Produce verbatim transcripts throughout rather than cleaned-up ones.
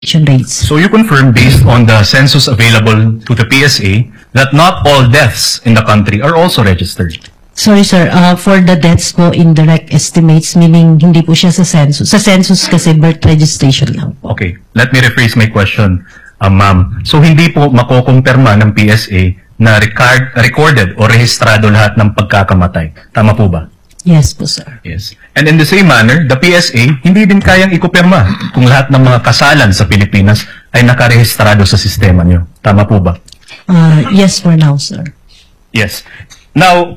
rates. So you confirm based on the census available to the P S A that not all deaths in the country are also registered. Sorry sir, uh, for the deaths po, indirect estimates, meaning hindi po siya sa census. Sa census kasi birth registration lang po. Okay, let me rephrase my question, uh, ma'am. So hindi po makokumpirma ng P S A na record, recorded o rehistrado lahat ng pagkakamatay. Tama po ba? Yes po sir. Yes. And in the same manner, the P S A hindi din kayang ikupirma kung lahat ng mga kasalan sa Pilipinas ay nakarehistrado sa sistema niyo. Tama po ba? Uh, yes for now sir. Yes. Now,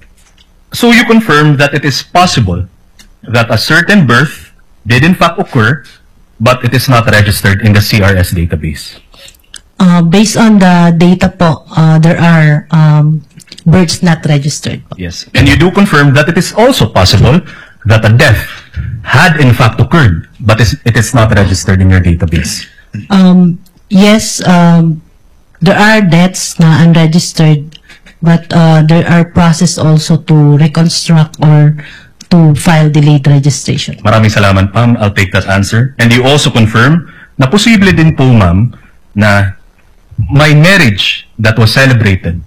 so you confirm that it is possible that a certain birth did in fact occur, but it is not registered in the C R S database. Uh, based on the data po, uh, there are um, births not registered po. Yes. And you do confirm that it is also possible that a death had in fact occurred, but is- it is not registered in your database. Um, yes, um, there are deaths na unregistered, but uh, there are process also to reconstruct or to file delayed registration. Maraming salamat, ma'am. I'll take that answer. And you also confirm na posible din po, ma'am, na may marriage that was celebrated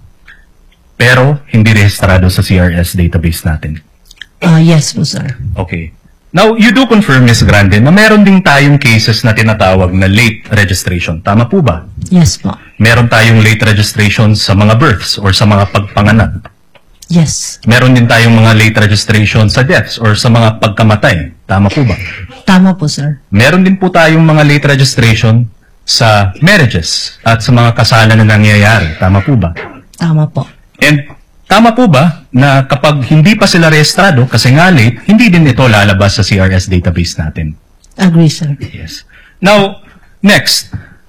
pero hindi rehistrado sa C R S database natin. Uh, yes po sir. Okay. Now, you do confirm, Miz Grande, na meron din tayong cases na tinatawag na late registration. Tama po ba? Yes po. Meron tayong late registration sa mga births or sa mga pagpanganak. Yes. Meron din tayong mga late registration sa deaths or sa mga pagkamatay. Tama po ba? Tama po sir. Meron din po tayong mga late registration sa marriages at sa mga kasalan na nangyayari. Tama po ba? Tama po. And tama po ba na kapag hindi pa sila rehistrado kasi nga late, hindi din ito lalabas sa C R S database natin? Agree sir. Yes. Now, next,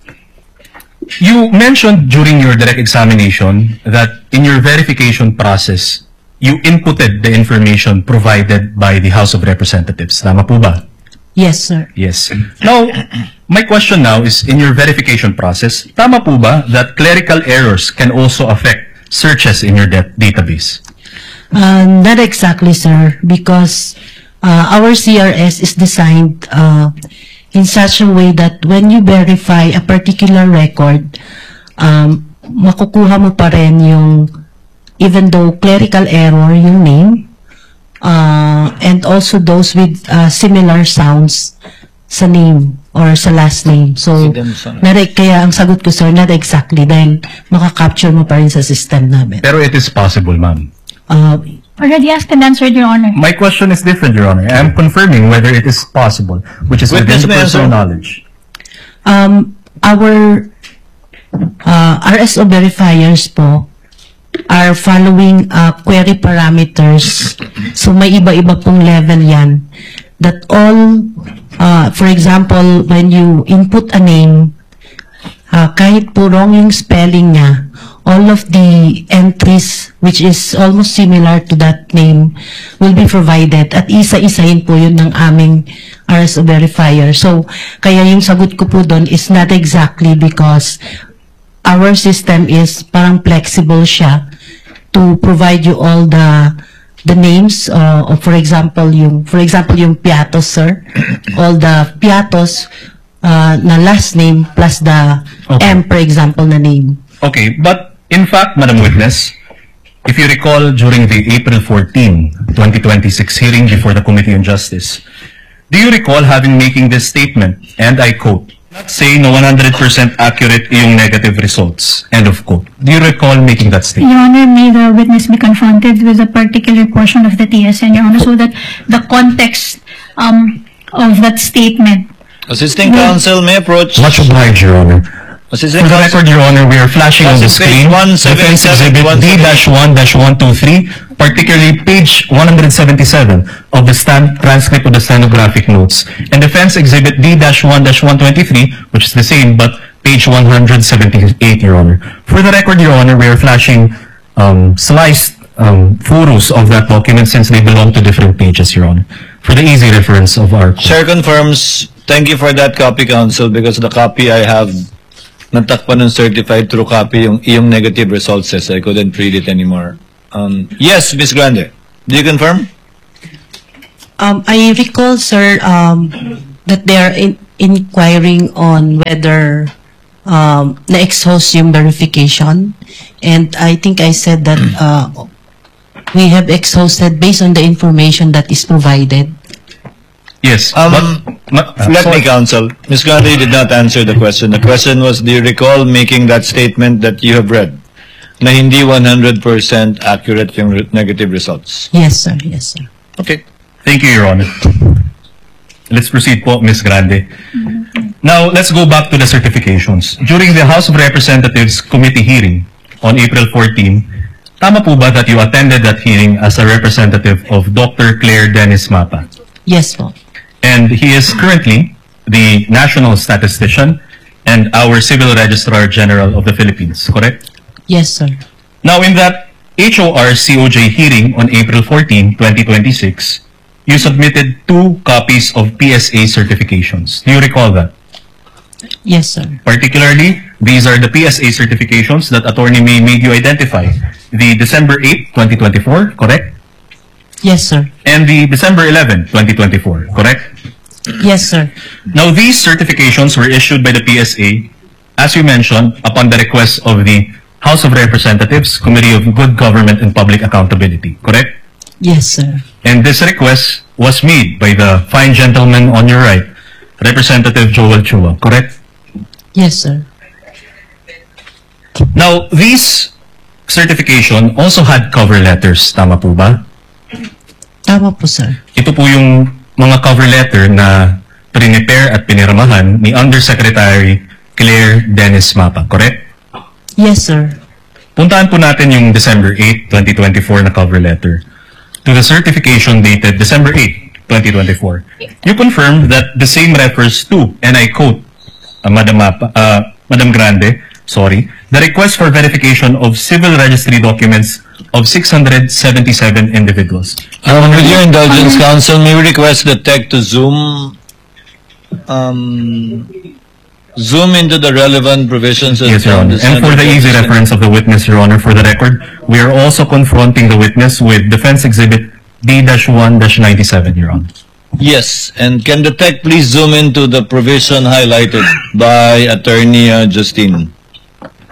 you mentioned during your direct examination that in your verification process, you inputted the information provided by the House of Representatives. Tama po ba? Yes sir. Yes. Now, my question now is, in your verification process, tama po ba that clerical errors can also affect searches in your dat- database? Uh, not exactly sir, because uh, our C R S is designed uh, in such a way that when you verify a particular record, um, makukuha mo pa rin yung, even though clerical error, yung name, uh, and also those with uh, similar sounds sa name or sa last name. So, not, kaya ang sagot ko sir, not exactly, dahil makakapture mo pa rin sa system namin. Pero it is possible, ma'am. Uh, Already asked and answered, Your Honor. My question is different, Your Honor. I am confirming whether it is possible, which is within Witness the may personal answer. knowledge. um, our uh, R S O verifiers po are following uh, query parameters. So may iba-iba pong level yan. That all, uh, for example, when you input a name, uh, kahit po wrong yung spelling niya, all of the entries which is almost similar to that name will be provided at isa-isahin po yun ng aming R S O verifier. So, kaya yung sagot ko po doon is not exactly because our system is parang flexible siya to provide you all the the names uh, of, for example, yung for example yung Piatos, sir, all the Piatos uh, na last name plus the Okay. M, for example, na name. Okay, but in fact, Madam Witness, if you recall during the April fourteenth, twenty twenty-six hearing before the Committee on Justice, do you recall having making this statement, and I quote, "Not say no one hundred percent accurate yung negative results," end of quote. Do you recall making that statement? Your Honor, may the witness be confronted with a particular portion of the T S N, Your Honor, so that the context um, of that statement. Assisting counsel may approach. Much obliged, Your Honor. Assisting For the counsel. record, Your Honor, we are flashing on the That's screen page one Defense seventy-seven, Exhibit one D one one two three, particularly page one seventy-seven of the stand transcript of the stenographic notes, and Defense Exhibit D one one twenty-three, which is the same, but page one seventy-eight, Your Honor. For the record, Your Honor, we are flashing um, sliced um, photos of that document since they belong to different pages, Your Honor, for the easy reference of our court. Chair confirms, thank you for that copy, counsel, because the copy I have natakpan ng certified true copy yung iyong negative results says I couldn't read it anymore. Um, yes, Miz Grande, do you confirm? Um, I recall, sir, um, that they are in, inquiring on whether um, na-exhaust yung verification. And I think I said that uh, we have exhausted based on the information that is provided. Yes. Um, but, ma- uh, Let sorry. me counsel. Miz Grande did not answer the question. The question was, do you recall making that statement that you have read? Na hindi one hundred percent accurate yung re- negative results. Yes, sir. Yes, sir. Okay. Thank you, Your Honor. Let's proceed po, Miz Grande. Now, let's go back to the certifications. During the House of Representatives committee hearing on April fourteenth, tama po ba that you attended that hearing as a representative of Doctor Claire Dennis Mapa? Yes po. And he is currently the national statistician and our Civil Registrar General of the Philippines, correct? Yes, sir. Now, in that H O R C O J hearing on April fourteenth, twenty twenty-six, you submitted two copies of P S A certifications. Do you recall that? Yes, sir. Particularly, these are the P S A certifications that Attorney May made you identify. The December eighth, twenty twenty-four, correct? Yes, sir. And the December eleventh, twenty twenty-four, correct? Yes, sir. Now, these certifications were issued by the P S A, as you mentioned, upon the request of the House of Representatives Committee of Good Government and Public Accountability, correct? Yes, sir. And this request was made by the fine gentleman on your right, Representative Joel Chua, correct? Yes, sir. Now, these certification also had cover letters, tama po ba? Tama po, sir. Ito po yung mga cover letter na prepare at pinirmahan ni Undersecretary Claire Dennis Mapa, correct? Yes, sir. Puntaan po natin yung December eighth, twenty twenty-four na cover letter. To the certification dated December eighth, twenty twenty-four. You confirmed that the same refers to, and I quote, uh, Madam, Mapa, uh, Madam Grande, sorry, the request for verification of civil registry documents of six hundred seventy-seven individuals. Um, with your indulgence, counsel, may we request the tech to zoom, um, zoom into the relevant provisions. of Yes, Your Honor. the And for the Senate easy Legislation. reference of the witness, Your Honor, for the record, we are also confronting the witness with Defense Exhibit D one ninety-seven, Your Honor. Yes, and can the tech please zoom into the provision highlighted by Attorney uh, Justine?